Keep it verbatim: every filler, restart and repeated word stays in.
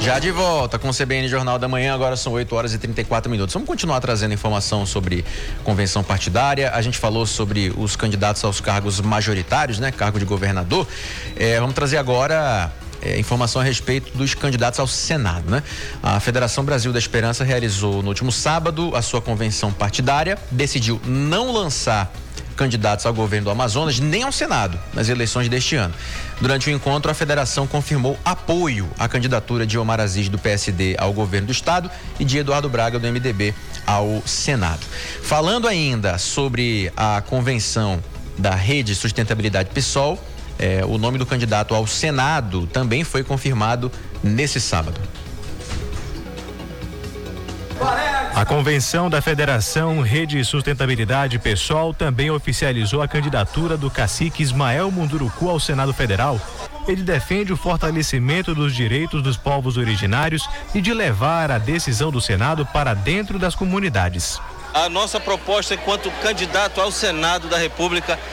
Já de volta com o C B N Jornal da Manhã, agora são oito horas e trinta e quatro minutos. Vamos continuar trazendo informação sobre convenção partidária. A gente falou sobre os candidatos aos cargos majoritários, né? Cargo de governador. É, vamos trazer agora é, informação a respeito dos candidatos ao Senado, né? A Federação Brasil da Esperança realizou no último sábado a sua convenção partidária, decidiu não lançar candidatos ao governo do Amazonas nem ao Senado nas eleições deste ano. Durante o encontro, a federação confirmou apoio à candidatura de Omar Aziz do P S D ao governo do estado e de Eduardo Braga do M D B ao Senado. Falando ainda sobre a convenção da Rede Sustentabilidade PSOL, eh, o nome do candidato ao Senado também foi confirmado nesse sábado. A convenção da Federação Rede Sustentabilidade PSOL também oficializou a candidatura do cacique Ismael Munduruku ao Senado Federal. Ele defende o fortalecimento dos direitos dos povos originários e de levar a decisão do Senado para dentro das comunidades. A nossa proposta enquanto candidato ao Senado da República